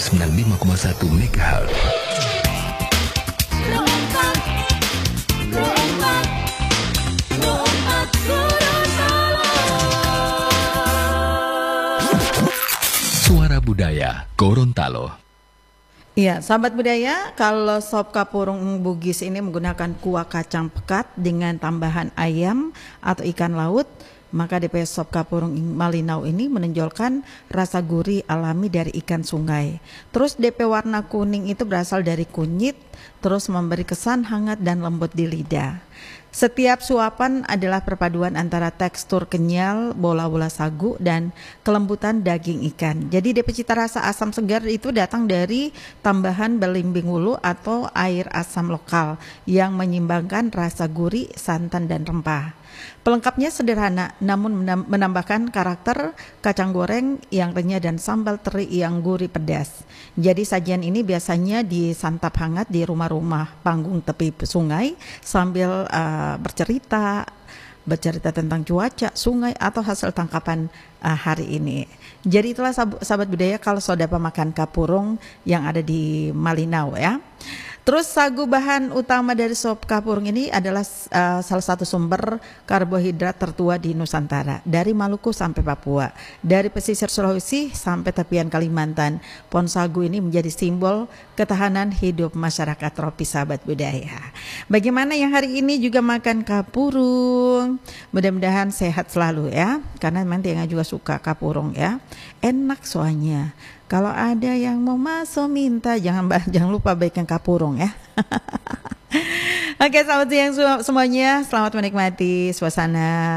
95,1 MHz. Suara Budaya Gorontalo. Iya, sahabat budaya, kalau sop kapurung Bugis ini menggunakan kuah kacang pekat dengan tambahan ayam atau ikan laut, maka DP sop kapurung Malinau ini menonjolkan rasa gurih alami dari ikan sungai. Terus DP warna kuning itu berasal dari kunyit, terus memberi kesan hangat dan lembut di lidah. Setiap suapan adalah perpaduan antara tekstur kenyal bola-bola sagu dan kelembutan daging ikan. Jadi DP cita rasa asam segar itu datang dari tambahan belimbing wulu atau air asam lokal yang menyimbangkan rasa gurih, santan dan rempah. Pelengkapnya sederhana namun menambahkan karakter kacang goreng yang renyah dan sambal teri yang gurih pedas. Jadi sajian ini biasanya disantap hangat di rumah-rumah panggung tepi sungai sambil bercerita tentang cuaca, sungai atau hasil tangkapan hari ini. Jadi itulah sahabat budaya kalau saudara makan kapurung yang ada di Malinau ya. Terus sagu bahan utama dari sop kapurung ini adalah salah satu sumber karbohidrat tertua di Nusantara. Dari Maluku sampai Papua, dari pesisir Sulawesi sampai tepian Kalimantan, pohon sagu ini menjadi simbol ketahanan hidup masyarakat tropis sahabat budaya. Bagaimana yang hari ini juga makan kapurung? Mudah-mudahan sehat selalu ya, karena memang Tianga juga suka kapurung ya. Enak soalnya. Kalau ada yang mau masuk minta jangan lupa baikkan kapurung ya. Oke, selamat siang semuanya. Selamat menikmati suasana